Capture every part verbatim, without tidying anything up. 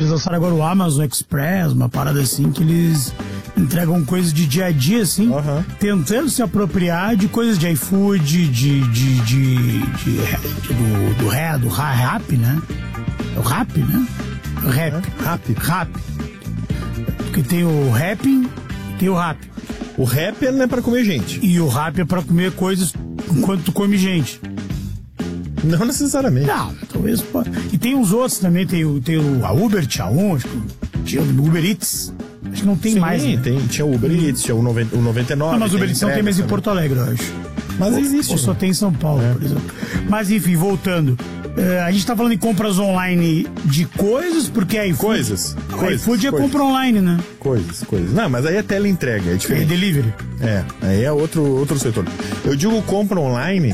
eles lançaram agora o Amazon Express, uma parada assim, que eles entregam coisas de dia a dia, assim, uhum. tentando se apropriar de coisas de iFood, de, de, de, de, de do, do, rap, do rap, né? É o rap, né? O rap. É? Rap. Rap. Porque tem o rapping e tem o rap. O rap não é pra comer gente. E o rap é pra comer coisas enquanto tu come gente. Não necessariamente. Não, talvez. E tem os outros também, tem o, tem o a Uber, tinha um, acho que tinha o Uber Eats. Acho que não tem Sim, mais. Né? Tem, tinha o Uber Eats, tinha o, noventa, o noventa e nove. Não, mas o Uber Eats não tem mais em Porto Alegre, eu acho. Mas ou, existe. Ou só tem em São Paulo, é. por exemplo. Mas enfim, voltando. Uh, a gente tá falando em compras online de coisas, porque aí Coisas. A coisas, iFood é coisas. compra online, né? Coisas, coisas. Não, mas aí é teleentrega, é diferente. É delivery. É, aí é outro, outro setor. Eu digo compra online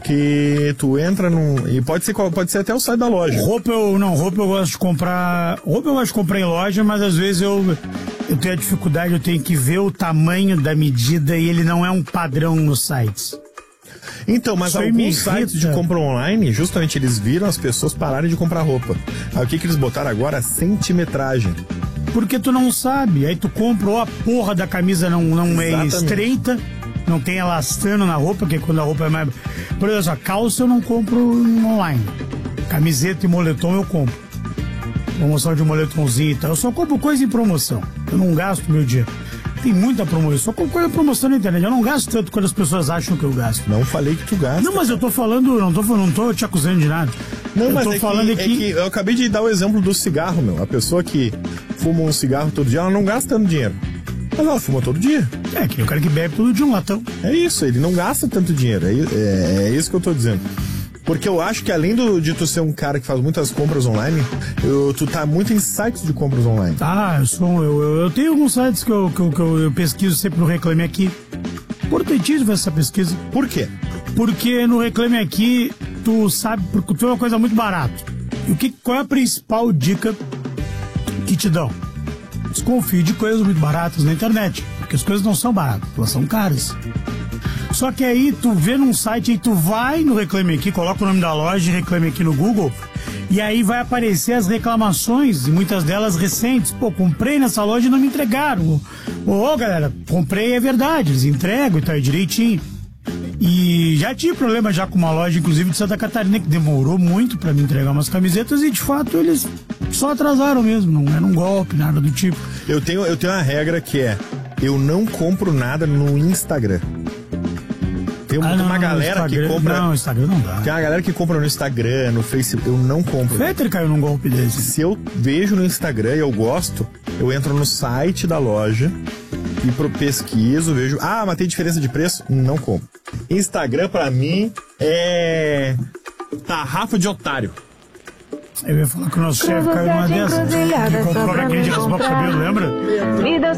que tu entra num... E pode ser, pode ser até o site da loja. Roupa eu... Não, roupa eu gosto de comprar... Roupa eu gosto de comprar em loja, mas às vezes eu... Eu tenho a dificuldade, eu tenho que ver o tamanho da medida e ele não é um padrão nos sites. Então, mas Isso alguns sites de compra online, justamente eles viram as pessoas pararem de comprar roupa. Aí o que que eles botaram agora? Centimetragem. Porque tu não sabe, aí tu compra ou a porra da camisa não, não é estreita, não tem elastano na roupa, porque quando a roupa é mais... Por exemplo, a calça eu não compro online. Camiseta e moletom eu compro. Promoção de moletomzinho e tal. Eu só compro coisa em promoção. Eu não gasto meu dia. Tem muita promoção. Eu só compro coisa em promoção na internet. Eu não gasto tanto quando as pessoas acham que eu gasto. Não falei que tu gasta. Não, mas eu tô falando, não tô, não tô te acusando de nada. Não, eu mas tô é, falando que, aqui... é que eu acabei de dar o exemplo do cigarro, meu. A pessoa que fuma um cigarro todo dia, ela não gasta tanto dinheiro. Mas ela fuma todo dia. É, que o cara que bebe todo dia um latão. É isso, ele não gasta tanto dinheiro. É, é, é isso que eu tô dizendo. Porque eu acho que além do, de tu ser um cara que faz muitas compras online, eu, tu tá muito em sites de compras online. Ah, eu sou. Eu, eu, eu tenho alguns sites que eu, que, eu, que eu, eu pesquiso sempre no Reclame Aqui. Importantíssimo essa pesquisa. Por quê? Porque no Reclame Aqui, tu sabe, porque tu é uma coisa muito barata. E o que, qual é a principal dica que te dão? Desconfie de coisas muito baratas na internet. Porque as coisas não são baratas, elas são caras. Só que aí tu vê num site, aí tu vai no Reclame Aqui, coloca o nome da loja e Reclame Aqui no Google, e aí vai aparecer as reclamações, e muitas delas recentes. Pô, comprei nessa loja e não me entregaram. Ô, ô galera, comprei, é verdade, eles entregam e tal, direitinho. E já tive problema já com uma loja, inclusive de Santa Catarina, que demorou muito pra me entregar umas camisetas e de fato eles só atrasaram mesmo, não era um golpe, nada do tipo. Eu tenho, eu tenho uma regra que é, eu não compro nada no Instagram. Tem uma, ah, não, uma galera que compra... Não, Instagram não dá. Tem uma galera que compra no Instagram, no Facebook, eu não compro. Fetter caiu num golpe desse. Se eu vejo no Instagram e eu gosto, eu entro no site da loja e pro pesquiso, vejo... Ah, mas tem diferença de preço? Não compro. Instagram, pra mim, é... tarrafa de otário. Eu ia falar que o nosso chefe caiu numa dessas. Que comprou aquele de raspar o cabelo, lembra?